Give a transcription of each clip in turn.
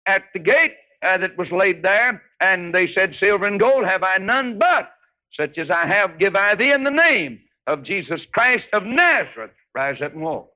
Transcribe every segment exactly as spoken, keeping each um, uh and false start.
at the gate uh, that was laid there, and they said, Silver and gold have I none, but such as I have give I thee, in the name of Jesus Christ of Nazareth, rise up and walk.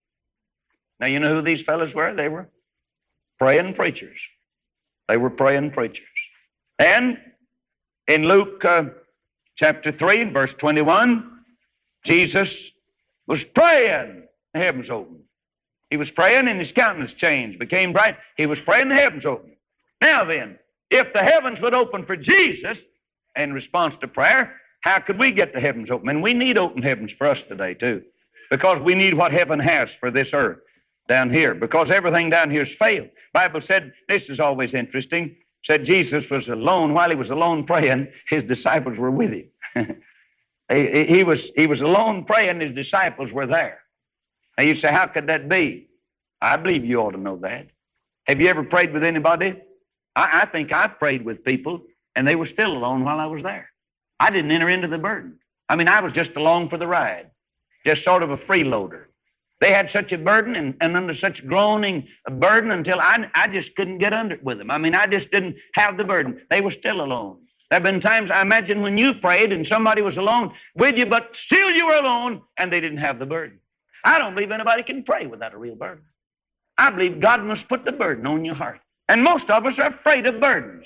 Now, you know who these fellows were? They were praying preachers. They were praying preachers. And in Luke uh, chapter three, verse twenty-one, Jesus was praying, the heavens opened. He was praying and his countenance changed, became bright. He was praying, the heavens opened. Now then, if the heavens would open for Jesus in response to prayer, how could we get the heavens open? And we need open heavens for us today too, because we need what heaven has for this earth down here, because everything down here has failed. The Bible said, this is always interesting, said Jesus was alone. While he was alone praying, his disciples were with him. he, he, was, he was alone praying, his disciples were there. Now you say, how could that be? I believe you ought to know that. Have you ever prayed with anybody? I, I think I've prayed with people, and they were still alone while I was there. I didn't enter into the burden. I mean, I was just along for the ride, just sort of a freeloader. They had such a burden and, and under such groaning a burden until I, I just couldn't get under it with them. I mean, I just didn't have the burden. They were still alone. There have been times, I imagine, when you prayed and somebody was alone with you, but still you were alone and they didn't have the burden. I don't believe anybody can pray without a real burden. I believe God must put the burden on your heart. And most of us are afraid of burdens.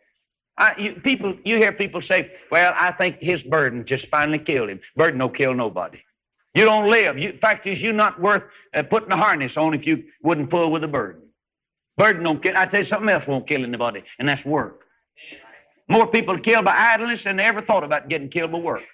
I, you, people, you hear people say, well, I think his burden just finally killed him. Burden don't kill nobody. You don't live. You, fact is, you're not worth uh, putting a harness on if you wouldn't pull with a burden. Burden don't kill. I tell you, something else won't kill anybody, and that's work. More people are killed by idleness than they ever thought about getting killed by work.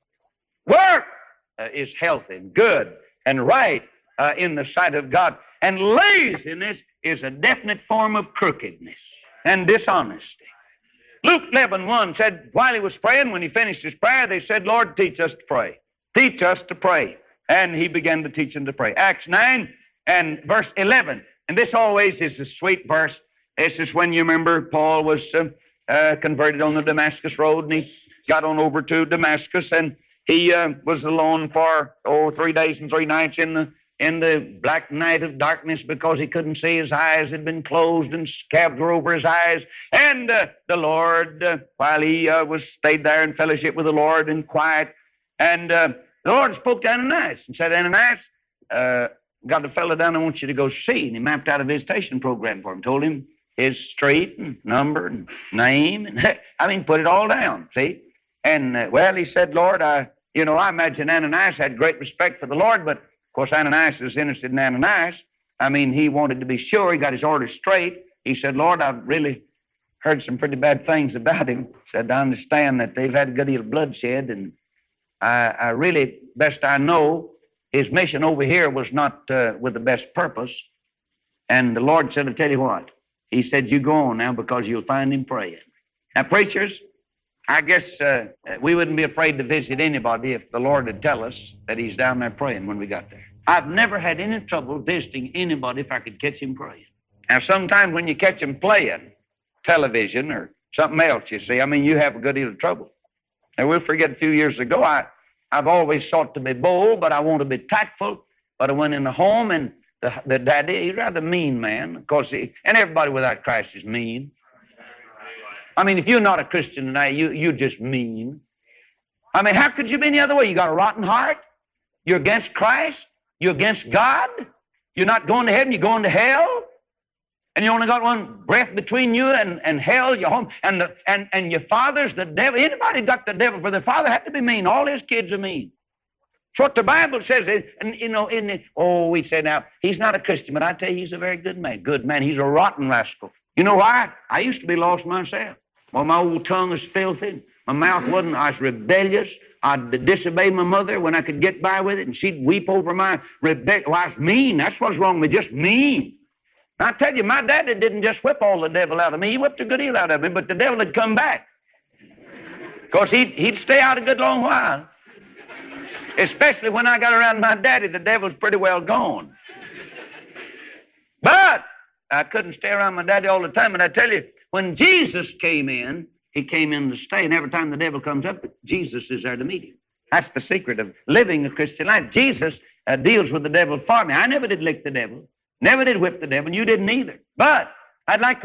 Work uh, is healthy and good and right uh, in the sight of God. And laziness is a definite form of crookedness and dishonesty. Luke eleven one said, while he was praying, when he finished his prayer, they said, Lord, teach us to pray. Teach us to pray. And he began to teach them to pray. Acts nine and verse eleven. And this always is a sweet verse. This is when you remember Paul was uh, uh, converted on the Damascus Road, and he got on over to Damascus, and he uh, was alone for, oh, three days and three nights in the in the black night of darkness because he couldn't see. His eyes had been closed and scabs were over his eyes. And uh, the Lord, uh, while he uh, was stayed there in fellowship with the Lord in quiet, and uh, the Lord spoke to Ananias and said, Ananias, uh, got a fellow down I want you to go see. And he mapped out a visitation program for him, told him his street and number and name. And I mean, put it all down, see? And, uh, well, he said, Lord, I, you know, I imagine Ananias had great respect for the Lord, but of course, Ananias was interested in Ananias. I mean, he wanted to be sure. He got his orders straight. He said, Lord, I've really heard some pretty bad things about him. Said, I understand that they've had a good deal of bloodshed, and I, I really, best I know, his mission over here was not uh, with the best purpose. And the Lord said, I'll tell you what. He said, you go on now because you'll find him praying. Now, preachers, I guess uh, we wouldn't be afraid to visit anybody if the Lord would tell us that he's down there praying when we got there. I've never had any trouble visiting anybody if I could catch him praying. Now, sometimes when you catch him playing television or something else, you see, I mean, you have a good deal of trouble. Now, we'll forget a few years ago, I, I've always sought to be bold, but I want to be tactful. But I went in the home, and the, the daddy, he's a rather mean man. Of course, he, and everybody without Christ is mean. I mean, if you're not a Christian today, you, you're just mean. I mean, how could you be any other way? You got a rotten heart. You're against Christ. You're against God. You're not going to heaven. You're going to hell. And you only got one breath between you and, and hell, your home. And, the, and, and your father's the devil. Anybody got the devil for their father had to be mean. All his kids are mean. That's what the Bible says. And, you know, in the, oh, we say now, he's not a Christian, but I tell you, he's a very good man. Good man. He's a rotten rascal. You know why? I used to be lost myself. Well, my old tongue was filthy. My mouth wasn't. I was rebellious. I'd disobey my mother when I could get by with it, and she'd weep over my rebellion. Well, I was mean. That's what's wrong with me, just mean. And I tell you, my daddy didn't just whip all the devil out of me. He whipped a good deal out of me, but the devil had come back. Of course, he'd, he'd stay out a good long while. Especially when I got around my daddy, the devil's pretty well gone. But I couldn't stay around my daddy all the time, and I tell you, when Jesus came in, he came in to stay, and every time the devil comes up, Jesus is there to meet him. That's the secret of living a Christian life. Jesus uh, deals with the devil for me. I never did lick the devil, never did whip the devil, and you didn't either. But I'd like